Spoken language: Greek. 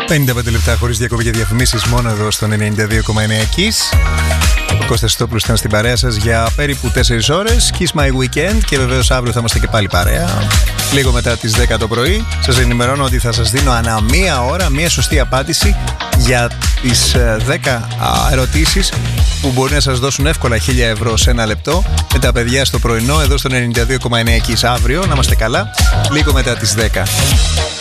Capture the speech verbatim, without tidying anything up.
πενήντα πέντε λεπτά χωρίς διακοπή για διαφημίσεις μόνο εδώ στον ενενήντα δύο κόμμα εννέα Kiss. Ο Κώστας Στόπουλος ήταν στην παρέα σας για περίπου τέσσερις ώρες. Kiss My Weekend, και βεβαίως αύριο θα είμαστε και πάλι παρέα. Λίγο μετά τις δέκα το πρωί. Σας ενημερώνω ότι θα σας δίνω ανά μία ώρα μία σωστή απάντηση για τις δέκα ερωτήσεις που μπορεί να σας δώσουν εύκολα χίλια ευρώ σε ένα λεπτό με τα παιδιά στο πρωινό εδώ στον ενενήντα δύο κόμμα εννέα Kiss αύριο. Να είμαστε καλά, λίγο μετά τις δέκα.